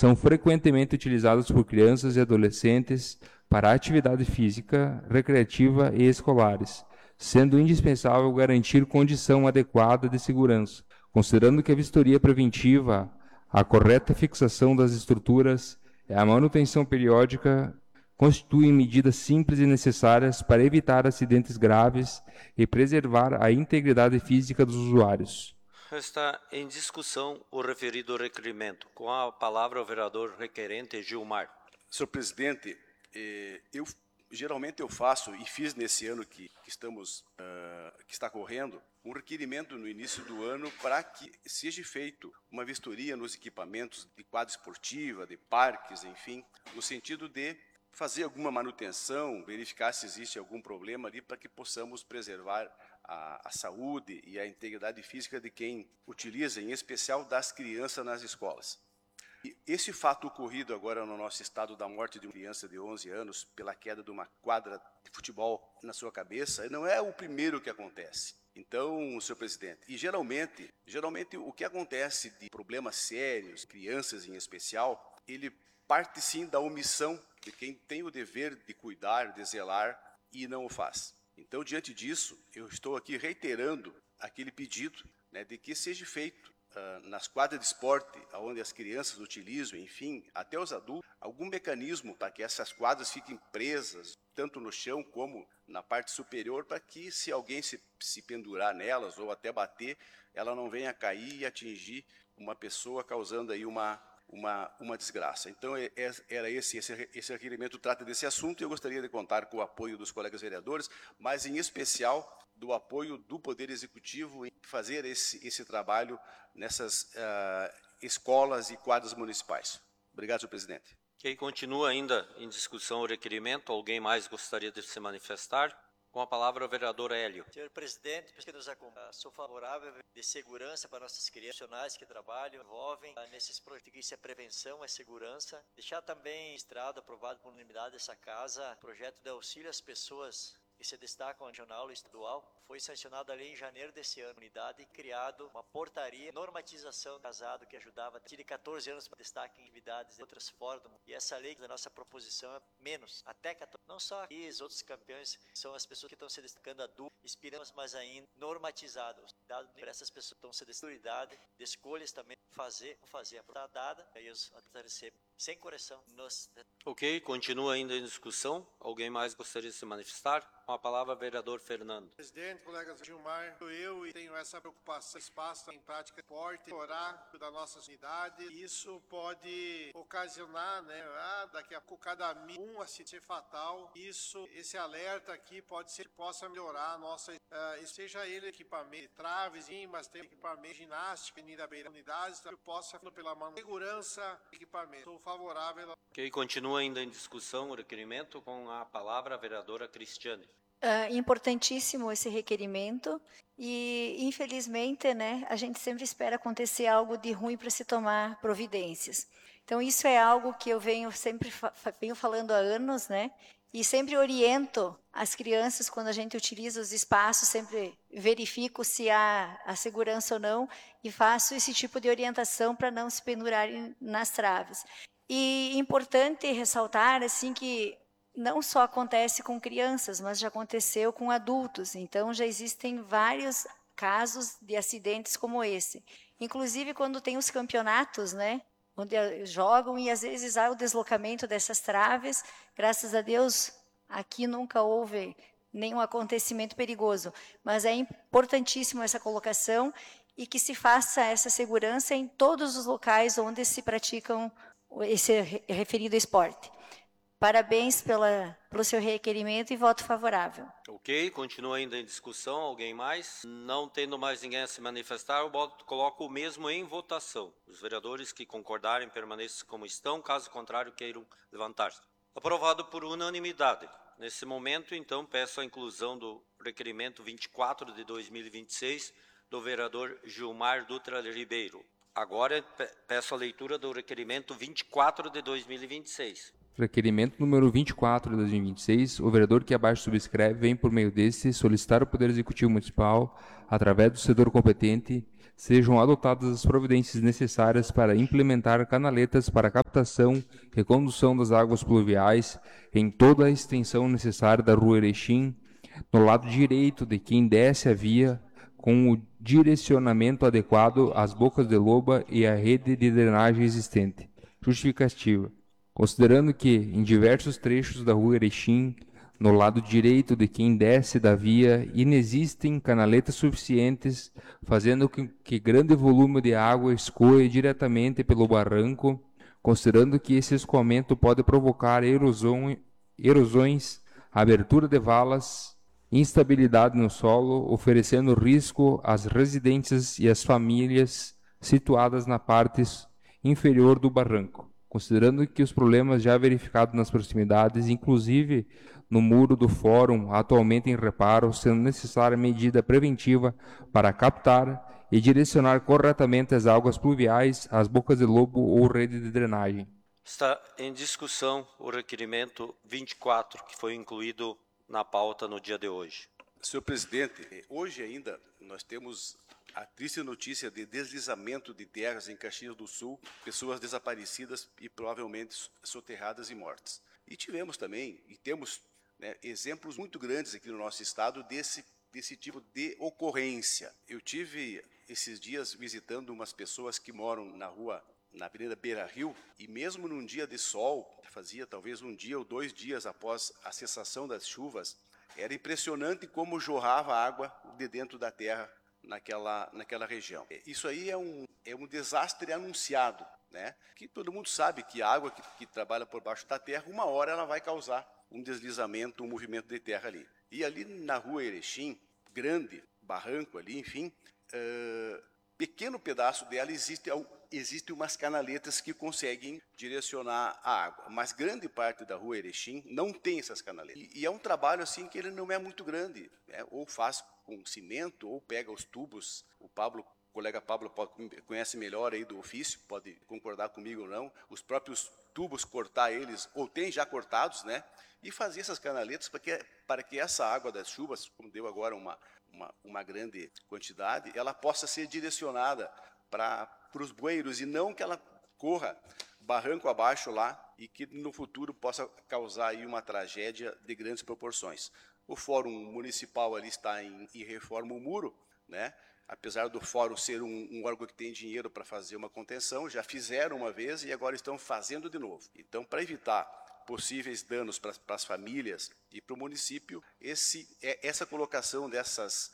são frequentemente utilizados por crianças e adolescentes para atividade física, recreativa e escolares, sendo indispensável garantir condição adequada de segurança, considerando que a vistoria preventiva, a correta fixação das estruturas e a manutenção periódica constituem medidas simples e necessárias para evitar acidentes graves e preservar a integridade física dos usuários. Está em discussão o referido requerimento. Com a palavra o vereador requerente Gilmar. Senhor presidente, geralmente eu faço e fiz nesse ano que está correndo um requerimento no início do ano para que seja feito uma vistoria nos equipamentos de quadra esportiva, de parques, enfim, no sentido de fazer alguma manutenção, verificar se existe algum problema ali para que possamos preservar a saúde e a integridade física de quem utiliza, em especial das crianças nas escolas. E esse fato ocorrido agora no nosso estado da morte de uma criança de 11 anos pela queda de uma quadra de futebol na sua cabeça, não é o primeiro que acontece. Então, senhor presidente, e geralmente o que acontece de problemas sérios, crianças em especial, ele parte sim da omissão de quem tem o dever de cuidar, de zelar e não o faz. Então, diante disso, eu estou aqui reiterando aquele pedido, né, de que seja feito nas quadras de esporte, onde as crianças utilizam, enfim, até os adultos, algum mecanismo para que essas quadras fiquem presas, tanto no chão como na parte superior, para que se alguém se pendurar nelas ou até bater, ela não venha cair e atingir uma pessoa, causando aí uma desgraça. Então, era esse requerimento trata desse assunto e eu gostaria de contar com o apoio dos colegas vereadores, mas em especial do apoio do Poder Executivo em fazer esse trabalho nessas escolas e quadras municipais. Obrigado, senhor presidente. Ok, continua ainda em discussão o requerimento. Alguém mais gostaria de se manifestar? Com a palavra o vereador Hélio. Senhor presidente, sou favorável de segurança para nossas crianças profissionais que trabalham, envolvem nesses projetos. Isso é prevenção, é segurança. Deixar também registrado, aprovado por unanimidade dessa casa, projeto de auxílio às pessoas que se destacam regional e estadual. Foi sancionado ali em janeiro desse ano, unidade, e criado uma portaria, normatização do casado que ajudava de 14 anos para destaque em atividades de outras formas. E essa lei da nossa proposição é menos, até 14. Não só aqui, os outros campeões são as pessoas que estão se destacando adultos, inspiramos, mas ainda normatizados. Dado para essas pessoas que estão se destacando, de escolhas também, fazer a prova dada, aí os atletas recebem sem correção. Ok, continua ainda em discussão. Alguém mais gostaria de se manifestar? Com a palavra, vereador Fernando. Presidente, colegas Gilmar, eu tenho essa preocupação, espaço em prática de esporte, orar da nossa unidade. Isso pode ocasionar, né, daqui a pouco cada um acidente fatal. Esse alerta aqui possa melhorar a nossa, seja ele equipamento de traves, mas tem equipamento de ginástica, da beira unidades, que possa, pela mão, segurança, equipamento. Sou favorável. Ok, continua ainda em discussão o requerimento. Com a palavra a vereadora Cristiane. Importantíssimo esse requerimento e, infelizmente, né, a gente sempre espera acontecer algo de ruim para se tomar providências. Então, isso é algo que eu venho falando há anos, né, e sempre oriento as crianças quando a gente utiliza os espaços, sempre verifico se há a segurança ou não e faço esse tipo de orientação para não se pendurarem nas traves. E importante ressaltar assim que não só acontece com crianças, mas já aconteceu com adultos. Então, já existem vários casos de acidentes como esse. Inclusive, quando tem os campeonatos, né, onde jogam e, às vezes, há o deslocamento dessas traves. Graças a Deus, aqui nunca houve nenhum acontecimento perigoso. Mas é importantíssimo essa colocação e que se faça essa segurança em todos os locais onde se praticam esse referido esporte. Parabéns pelo seu requerimento e voto favorável. Ok, continua ainda em discussão. Alguém mais? Não tendo mais ninguém a se manifestar, eu coloco o mesmo em votação. Os vereadores que concordarem permaneçam como estão, caso contrário queiram levantar-se. Aprovado por unanimidade. Nesse momento, então, peço a inclusão do requerimento 24 de 2026 do vereador Gilmar Dutra Ribeiro. Agora, peço a leitura do requerimento 24 de 2026. Requerimento número 24 de 2026, o vereador que abaixo subscreve vem, por meio desse, solicitar ao Poder Executivo Municipal, através do setor competente, sejam adotadas as providências necessárias para implementar canaletas para captação e condução das águas pluviais em toda a extensão necessária da Rua Erechim, no lado direito de quem desce a via, com o direcionamento adequado às bocas de loba e à rede de drenagem existente. Justificativa. Considerando que, em diversos trechos da Rua Erechim, no lado direito de quem desce da via, inexistem canaletas suficientes, fazendo com que grande volume de água escoe diretamente pelo barranco, considerando que esse escoamento pode provocar erosões, abertura de valas, instabilidade no solo, oferecendo risco às residências e às famílias situadas na parte inferior do barranco. Considerando que os problemas já verificados nas proximidades, inclusive no muro do fórum, atualmente em reparo, sendo necessária medida preventiva para captar e direcionar corretamente as águas pluviais às bocas de lobo ou rede de drenagem. Está em discussão o requerimento 24, que foi incluído na pauta no dia de hoje. Senhor presidente, hoje ainda nós temos a triste notícia de deslizamento de terras em Caxias do Sul, pessoas desaparecidas e provavelmente soterradas e mortas. E tivemos também, e temos, né, exemplos muito grandes aqui no nosso estado desse tipo de ocorrência. Eu tive esses dias visitando umas pessoas que moram na Avenida Beira Rio, e mesmo num dia de sol, fazia talvez um dia ou 2 dias após a cessação das chuvas, era impressionante como jorrava água de dentro da terra naquela região. Isso aí é um desastre anunciado, né? Que todo mundo sabe que a água que trabalha por baixo da terra, uma hora ela vai causar um deslizamento, um movimento de terra ali. E ali na Rua Erechim, grande barranco ali, enfim, pequeno pedaço dela existe umas canaletas que conseguem direcionar a água, mas grande parte da Rua Erechim não tem essas canaletas. E é um trabalho assim que ele não é muito grande, né? Ou faz com cimento, ou pega os tubos. O colega Pablo conhece melhor aí do ofício, pode concordar comigo ou não, os próprios tubos cortar eles, ou tem já cortados, né? E fazer essas canaletas para que essa água das chuvas, como deu agora uma grande quantidade, ela possa ser direcionada para os bueiros e não que ela corra barranco abaixo lá e que no futuro possa causar aí uma tragédia de grandes proporções. O Fórum Municipal ali está em reforma o muro, né? Apesar do Fórum ser um órgão que tem dinheiro para fazer uma contenção, já fizeram uma vez e agora estão fazendo de novo. Então, para evitar possíveis danos para as famílias e para o município, essa colocação dessas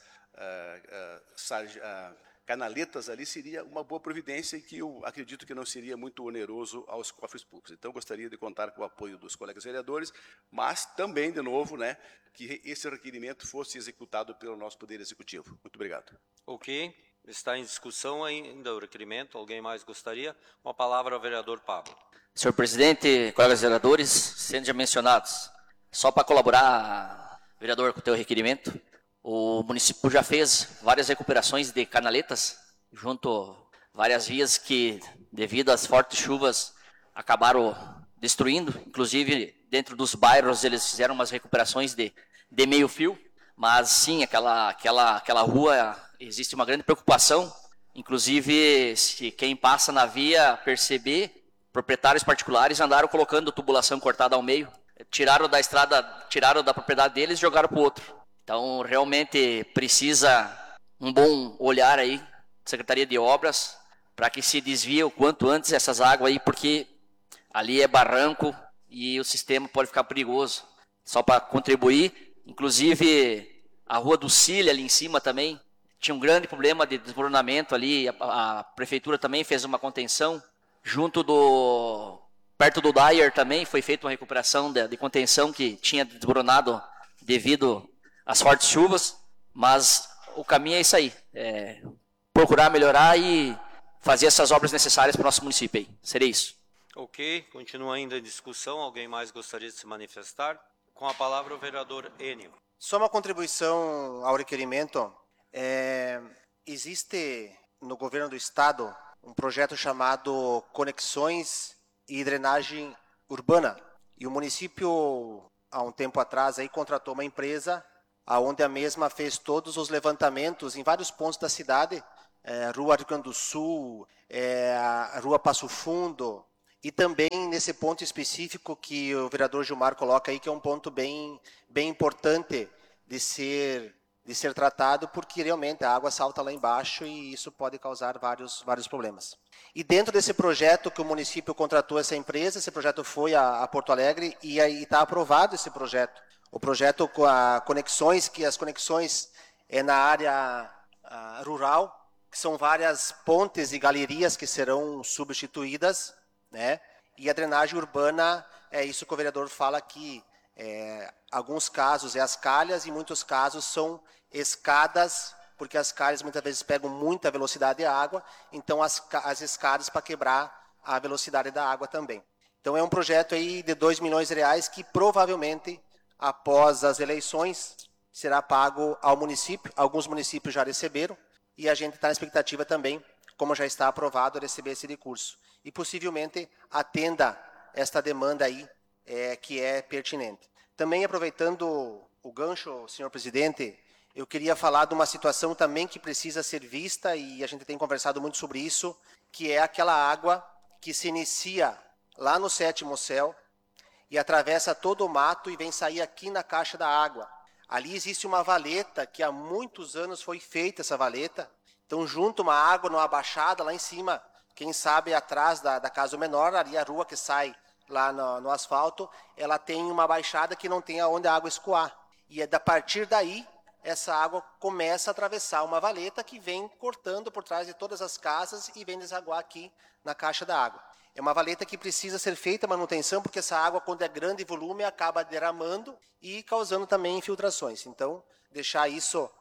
canaletas ali seria uma boa providência e que eu acredito que não seria muito oneroso aos cofres públicos. Então, gostaria de contar com o apoio dos colegas vereadores, mas também, de novo, né, que esse requerimento fosse executado pelo nosso Poder Executivo. Muito obrigado. Ok. Está em discussão ainda o requerimento. Alguém mais gostaria? Com a palavra ao vereador Pablo. Senhor presidente, colegas vereadores, sendo já mencionados, só para colaborar, vereador, com o teu requerimento, o município já fez várias recuperações de canaletas, junto várias vias que, devido às fortes chuvas, acabaram destruindo. Inclusive, dentro dos bairros, eles fizeram umas recuperações de meio fio. Mas, sim, aquela rua, existe uma grande preocupação. Inclusive, se quem passa na via perceber, proprietários particulares andaram colocando tubulação cortada ao meio. Tiraram da estrada, tiraram da propriedade deles e jogaram para o outro. Então, realmente precisa um bom olhar aí, Secretaria de Obras, para que se desvie o quanto antes essas águas aí, porque ali é barranco e o sistema pode ficar perigoso. Só para contribuir, inclusive a Rua do Cília ali em cima também, tinha um grande problema de desmoronamento ali, a prefeitura também fez uma contenção, perto do Dyer também foi feita uma recuperação de contenção que tinha desmoronado devido às fortes chuvas, mas o caminho é isso aí, procurar melhorar e fazer essas obras necessárias para o nosso município aí, seria isso. Ok, continua ainda em discussão, alguém mais gostaria de se manifestar? Com a palavra o vereador Enio. Só uma contribuição ao requerimento, existe no governo do estado um projeto chamado Conexões e Drenagem Urbana, e o município, há um tempo atrás, aí, contratou uma empresa onde a mesma fez todos os levantamentos em vários pontos da cidade Rua Rio Grande do Sul, a Rua Passo Fundo, e também nesse ponto específico que o vereador Gilmar coloca aí, que é um ponto bem importante de ser tratado, porque realmente a água salta lá embaixo e isso pode causar vários problemas. E dentro desse projeto que o município contratou essa empresa, esse projeto foi a Porto Alegre e aí está aprovado esse projeto. O projeto com as conexões é na área rural, que são várias pontes e galerias que serão substituídas, né? E a drenagem urbana, é isso que o vereador fala que alguns casos é as calhas e muitos casos são escadas, porque as calhas muitas vezes pegam muita velocidade de água, então as escadas para quebrar a velocidade da água também. Então é um projeto aí de R$2 milhões que provavelmente após as eleições será pago ao município. Alguns municípios já receberam e a gente está na expectativa também, como já está aprovado, receber esse recurso. E possivelmente atenda esta demanda aí que é pertinente. Também aproveitando o gancho, senhor presidente, eu queria falar de uma situação também que precisa ser vista, e a gente tem conversado muito sobre isso, que é aquela água que se inicia lá no 7º céu e atravessa todo o mato e vem sair aqui na caixa da água. Ali existe uma valeta, que há muitos anos foi feita essa valeta, então junto uma água numa baixada lá em cima, quem sabe atrás da Casa Menor, ali a rua que sai lá no asfalto, ela tem uma baixada que não tem aonde a água escoar. E a partir daí, essa água começa a atravessar uma valeta que vem cortando por trás de todas as casas e vem desaguar aqui na caixa da água. É uma valeta que precisa ser feita manutenção, porque essa água, quando é grande volume, acaba derramando e causando também infiltrações. Então, deixar isso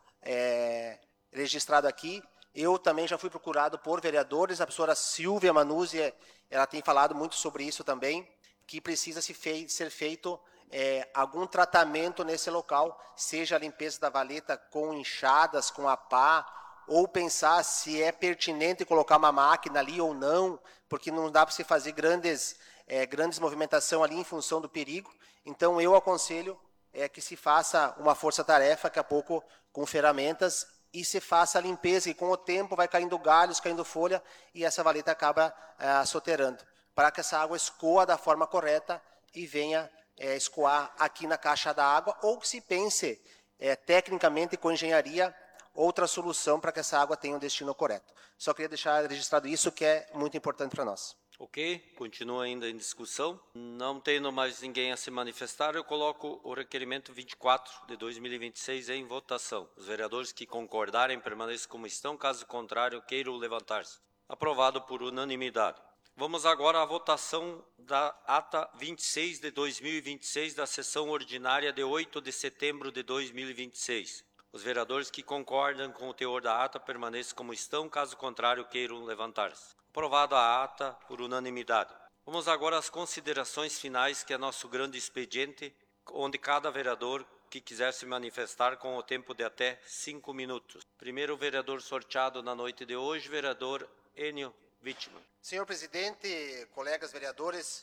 registrado aqui. Eu também já fui procurado por vereadores, a professora Silvia Manuzzi, ela tem falado muito sobre isso também, que precisa ser feito algum tratamento nesse local, seja a limpeza da valeta com enxadas, com a pá, ou pensar se é pertinente colocar uma máquina ali ou não, porque não dá para se fazer grandes movimentação ali em função do perigo. Então, eu aconselho que se faça uma força-tarefa, daqui a pouco, com ferramentas, e se faça a limpeza, e com o tempo vai caindo galhos, caindo folha, e essa valeta acaba soterrando, para que essa água escoa da forma correta e venha escoar aqui na caixa da água, ou que se pense tecnicamente com engenharia outra solução para que essa água tenha um destino correto. Só queria deixar registrado isso, que é muito importante para nós. Ok, continua ainda em discussão. Não tendo mais ninguém a se manifestar, eu coloco o requerimento 24 de 2026 em votação. Os vereadores que concordarem permaneçam como estão, caso contrário, queiram levantar-se. Aprovado por unanimidade. Vamos agora à votação da ata 26 de 2026 da sessão ordinária de 8 de setembro de 2026. Os vereadores que concordam com o teor da ata permaneçam como estão, caso contrário, queiram levantar-se. Aprovada a ata por unanimidade. Vamos agora às considerações finais, que é nosso grande expediente, onde cada vereador que quiser se manifestar com o tempo de até 5 minutos. Primeiro vereador sorteado na noite de hoje, vereador Enio Wittmann. Senhor presidente, colegas vereadores,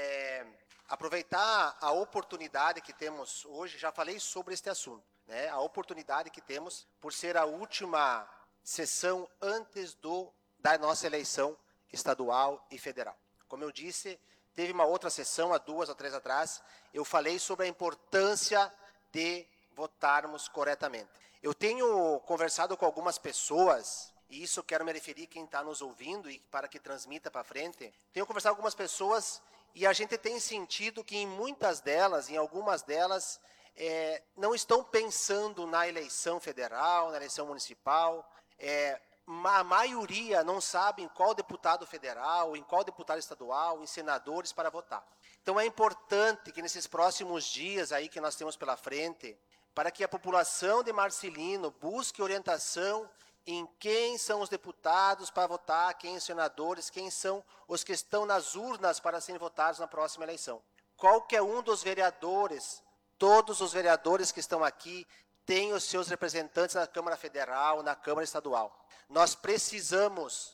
aproveitar a oportunidade que temos hoje, já falei sobre este assunto, né? A oportunidade que temos por ser a última sessão antes da nossa eleição estadual e federal. Como eu disse, teve uma outra sessão, há 2 ou 3 atrás, eu falei sobre a importância de votarmos corretamente. Eu tenho conversado com algumas pessoas, e isso quero me referir a quem está nos ouvindo e para que transmita para frente. Tenho conversado com algumas pessoas e a gente tem sentido que em algumas delas, não estão pensando na eleição federal, na eleição municipal. A maioria não sabe em qual deputado federal, em qual deputado estadual, em senadores para votar. Então é importante que nesses próximos dias aí que nós temos pela frente, para que a população de Marcelino busque orientação em quem são os deputados para votar, quem os senadores, quem são os que estão nas urnas para serem votados na próxima eleição. Qualquer um dos vereadores, todos os vereadores que estão aqui, têm os seus representantes na Câmara Federal, na Câmara Estadual. Nós precisamos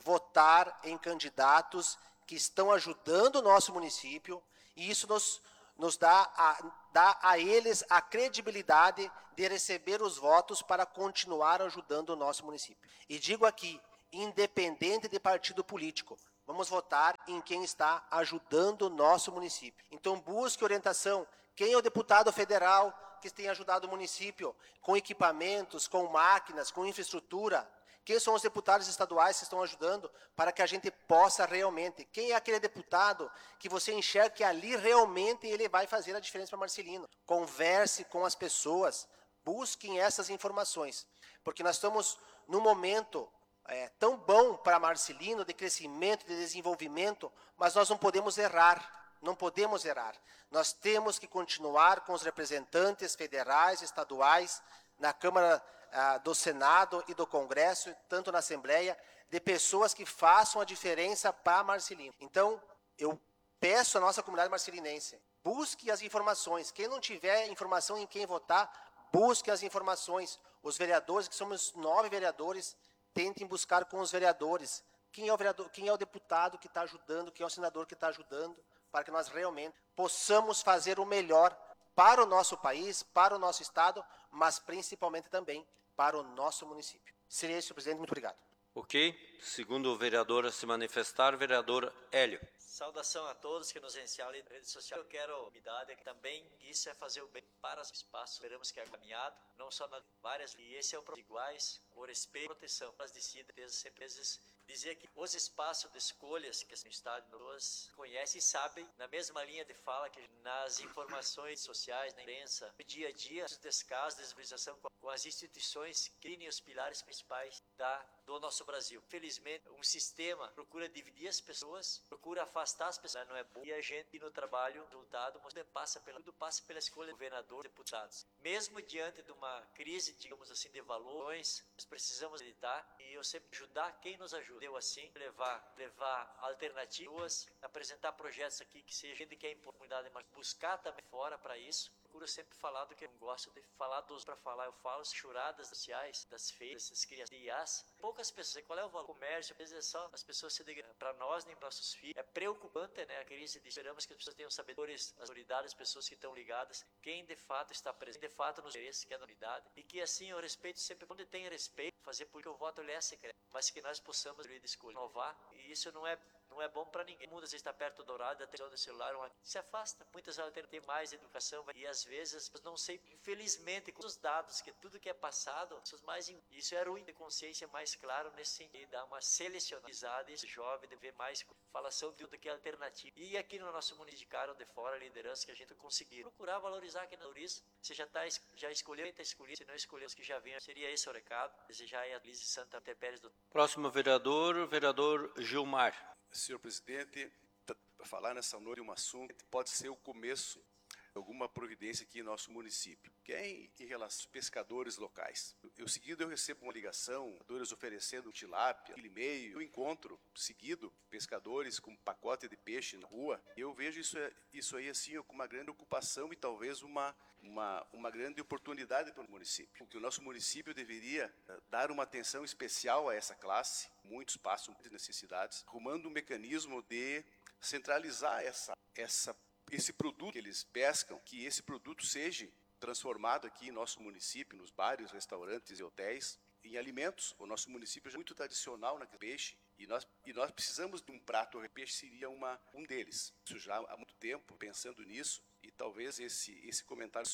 votar em candidatos que estão ajudando o nosso município, e isso nos dá a eles a credibilidade de receber os votos para continuar ajudando o nosso município. E digo aqui, independente de partido político, vamos votar em quem está ajudando o nosso município. Então, busque orientação. Quem é o deputado federal que tem ajudado o município com equipamentos, com máquinas, com infraestrutura? Quem são os deputados estaduais que estão ajudando para que a gente possa realmente? Quem é aquele deputado que você enxerga que ali realmente ele vai fazer a diferença para Marcelino? Converse com as pessoas, busquem essas informações, porque nós estamos num momento tão bom para Marcelino, de crescimento, de desenvolvimento, mas nós não podemos errar. Não podemos errar. Nós temos que continuar com os representantes federais, estaduais, na Câmara do Senado e do Congresso, tanto na Assembleia, de pessoas que façam a diferença para Marcelino. Então, eu peço à nossa comunidade marcelinense, busque as informações. Quem não tiver informação em quem votar, busque as informações. Os vereadores, que somos 9 vereadores, tentem buscar com os vereadores. Quem é o vereador, quem é o deputado que está ajudando, quem é o senador que está ajudando, para que nós realmente possamos fazer o melhor para o nosso país, para o nosso estado, mas principalmente também para o nosso município. Seria isso, presidente. Muito obrigado. Ok. Segundo o vereador a se manifestar, vereador Hélio. Saudação a todos que nos ensinam na rede social. Eu quero unidade, que também isso é fazer o bem para os espaços. Esperamos que é caminhado, não só nas várias, e esse é o problema iguais, o respeito e proteção. As decisões sempre dizer que os espaços de escolhas que o Estado nos conhece e sabem, na mesma linha de fala que nas informações sociais, na imprensa, no dia a dia, os descasos, desvalorização com as instituições que criam os pilares principais do nosso Brasil. Felizmente, um sistema procura dividir as pessoas, procura afastar as pessoas, não é bom, e a gente no trabalho, resultado, tudo passa pela escolha do governador, deputados. Mesmo diante de uma crise, digamos assim, de valores, nós precisamos editar e eu sempre ajudar quem nos ajuda. Eu assim, levar alternativas, apresentar projetos aqui que seja gente que é em comunidade, mas buscar também fora para isso. Procuro sempre falar do que eu gosto de falar para falar. Eu falo churadas sociais, das feiras, das crianças. Poucas pessoas, qual é o valor? O comércio, às vezes é só as pessoas se degradam. Para nós, nem para nossos filhos. É preocupante, né? A crise de esperamos que as pessoas tenham sabedores, as autoridades, as pessoas que estão ligadas, quem de fato está presente, de fato nos interesses, que é a unidade. E que assim eu respeito sempre, quando tem respeito, fazer porque o voto ele é secreto, mas que nós possamos escolher, inovar, e isso não é bom para ninguém. O mundo às vezes está perto do horário, da televisão do celular, se afasta. Muitas alternativas têm mais educação e às vezes, não sei, infelizmente, com os dados, que tudo que é passado, isso é ruim de consciência mais claro nesse sentido, dá uma selecionada esse jovem, de ver mais falação de tudo que é alternativa. E aqui no nosso município de cara, de fora, a liderança que a gente conseguir procurar valorizar quem não isso. Você já escolheu, está escolhido, se não escolheu os que já vinham, seria esse o recado. Desejar aí a Liz Santa Pérez do... Próximo vereador Gilmar. Senhor presidente, para falar nessa noite um assunto que pode ser o começo de alguma providência aqui em nosso município, que é em relação aos pescadores locais. Eu recebo uma ligação, pescadores oferecendo tilápia, e-mail, eu encontro seguido pescadores com pacote de peixe na rua. Eu vejo isso aí assim com uma grande ocupação e talvez uma grande oportunidade para o município. Porque o nosso município deveria dar uma atenção especial a essa classe, muitos passam muitas necessidades, arrumando um mecanismo de centralizar esse produto que eles pescam, que esse produto seja transformado aqui em nosso município, nos bares, restaurantes e hotéis, em alimentos. O nosso município é muito tradicional naquele peixe e nós precisamos de um prato de peixe, seria um deles. Isso já há muito tempo, pensando nisso, e talvez esse comentário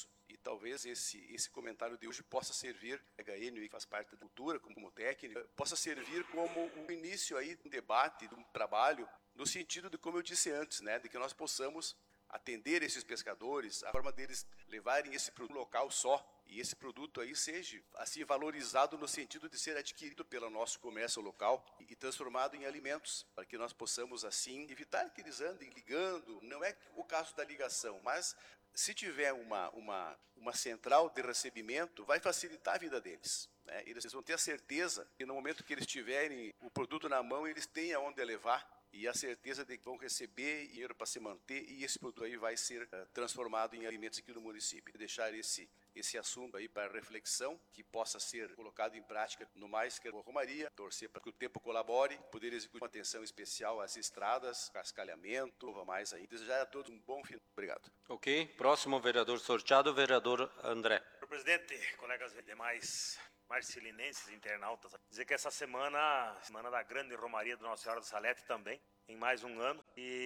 de hoje possa servir, a HN, que faz parte da cultura, como técnico, possa servir como um início aí de um debate, de um trabalho, no sentido de, como eu disse antes, né, de que nós possamos atender esses pescadores, a forma deles levarem esse produto local só, e esse produto aí seja assim valorizado no sentido de ser adquirido pelo nosso comércio local e transformado em alimentos, para que nós possamos assim evitar que eles andem ligando. Não é o caso da ligação, mas se tiver uma central de recebimento, vai facilitar a vida deles, né? Eles vão ter a certeza que no momento que eles tiverem o produto na mão, eles têm aonde levar. e a certeza de que vão receber dinheiro para se manter e esse produto aí vai ser transformado em alimentos aqui no município. Deixar esse assunto aí para reflexão, que possa ser colocado em prática no mais que a Romaria, torcer para que o tempo colabore, poder executar uma atenção especial às estradas, cascalhamento, mais aí. Desejar a todos um bom final. Obrigado. Ok. Próximo vereador sorteado, vereador André. Senhor presidente, colegas demais marcilinenses, internautas, dizer que essa semana da grande Romaria de Nossa Senhora do Salete também, em mais um ano,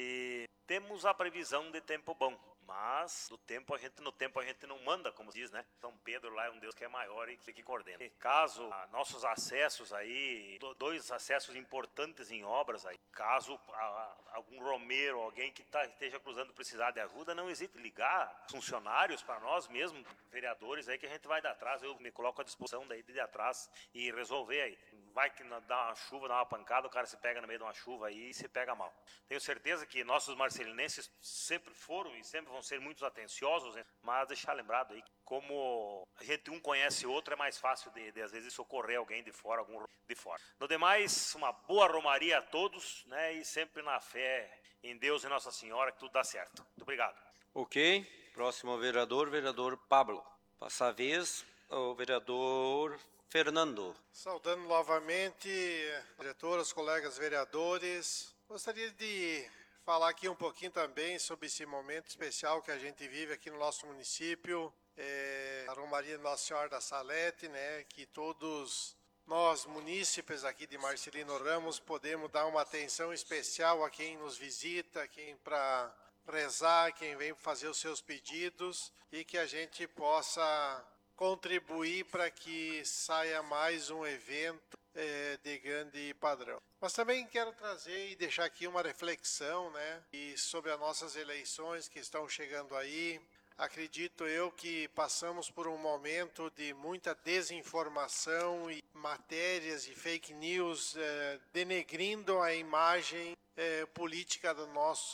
e temos a previsão de tempo bom. Mas no tempo a gente não manda, como diz, né? São Pedro lá é um Deus que é maior e que coordena. E caso nossos acessos aí, 2 acessos importantes em obras aí, caso algum romeiro, alguém que esteja cruzando precisar de ajuda, não hesite ligar funcionários para nós mesmos, vereadores aí, que a gente vai dar atrás. Eu me coloco à disposição daí de ir atrás e resolver aí. Vai que dá uma chuva, dá uma pancada, o cara se pega no meio de uma chuva aí e se pega mal. Tenho certeza que nossos marcelinenses sempre foram e sempre vão ser muito atenciosos, né? Mas deixar lembrado aí que como a gente um conhece o outro, é mais fácil de às vezes socorrer alguém de fora, algum de fora. No demais, uma boa romaria a todos, né? E sempre na fé em Deus e Nossa Senhora que tudo dá certo. Muito obrigado. Ok. Próximo vereador Pablo. Passa a vez o vereador Fernando. Saudando novamente, diretoras, colegas vereadores, gostaria de falar aqui um pouquinho também sobre esse momento especial que a gente vive aqui no nosso município, a Romaria Nossa Senhora da Salete, né, que todos nós, munícipes aqui de Marcelino Ramos, podemos dar uma atenção especial a quem nos visita, quem para rezar, quem vem fazer os seus pedidos e que a gente possa contribuir para que saia mais um evento de grande padrão. Mas também quero trazer e deixar aqui uma reflexão, né, e sobre as nossas eleições que estão chegando aí. Acredito eu que passamos por um momento de muita desinformação e matérias e fake news denegrindo a imagem política do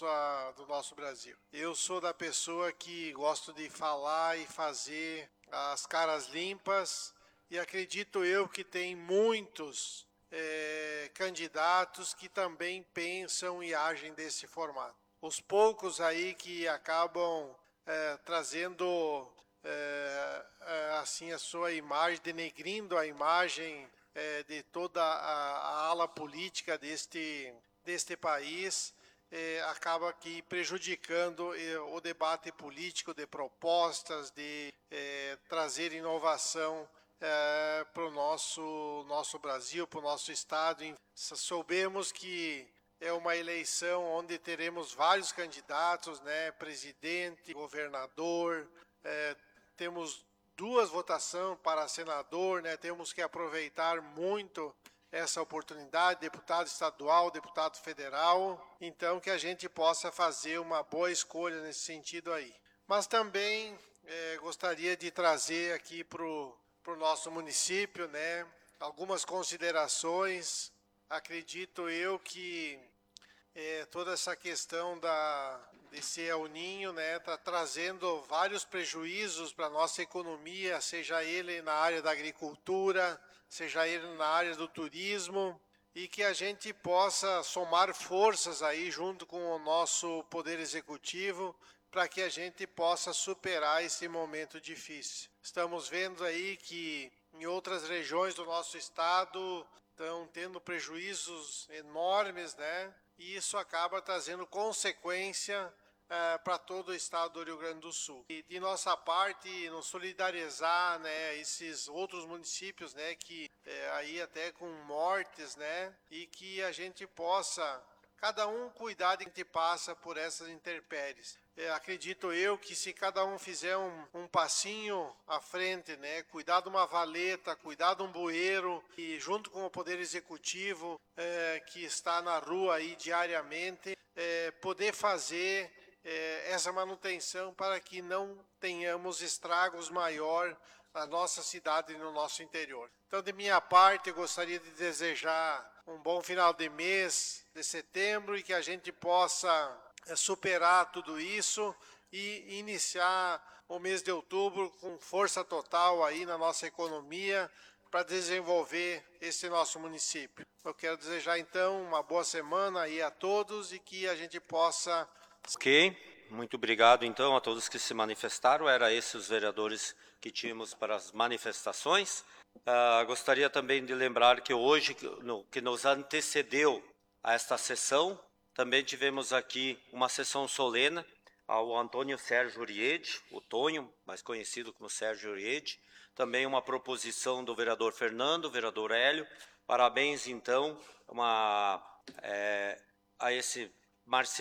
nosso Brasil. Eu sou da pessoa que gosto de falar e fazer as caras limpas e acredito eu que tem muitos candidatos que também pensam e agem desse formato. Os poucos aí que acabam trazendo assim a sua imagem, denegrindo a imagem de toda a ala política deste país, acaba aqui prejudicando o debate político de propostas, de trazer inovação para o nosso Brasil, para o nosso estado. Soubemos que é uma eleição onde teremos vários candidatos, né? Presidente, governador, temos 2 votações para senador, né? Temos que aproveitar muito essa oportunidade, deputado estadual, deputado federal, então que a gente possa fazer uma boa escolha nesse sentido aí. Mas também gostaria de trazer aqui para o nosso município, né? Algumas considerações. Acredito eu que toda essa questão desse El Ninho, né, está trazendo vários prejuízos para a nossa economia, seja ele na área da agricultura, seja ele na área do turismo, e que a gente possa somar forças aí junto com o nosso Poder Executivo para que a gente possa superar esse momento difícil. Estamos vendo aí que em outras regiões do nosso estado estão tendo prejuízos enormes, né? E isso acaba trazendo consequência para todo o estado do Rio Grande do Sul. E de nossa parte, nos solidarizar, né, esses outros municípios, né, que aí até com mortes, né, e que a gente possa, cada um cuidar de que a gente passa por essas intempéries. Acredito eu que se cada um fizer um passinho à frente, né, cuidar de uma valeta, cuidar de um bueiro, e junto com o Poder Executivo que está na rua aí diariamente, poder fazer essa manutenção para que não tenhamos estragos maior na nossa cidade e no nosso interior. Então, de minha parte, eu gostaria de desejar um bom final de mês de setembro e que a gente possa superar tudo isso e iniciar o mês de outubro com força total aí na nossa economia, para desenvolver esse nosso município. Eu quero desejar, então, uma boa semana aí a todos e que a gente possa... Ok, muito obrigado, então, a todos que se manifestaram. Era esses os vereadores que tínhamos para as manifestações. Gostaria também de lembrar que hoje, que nos antecedeu a esta sessão, também tivemos aqui uma sessão solene ao Antônio Sérgio Riede, o Tonho, mais conhecido como Sérgio Riede, também uma proposição do vereador Fernando, vereador Hélio. Parabéns, então, a esse Marcelo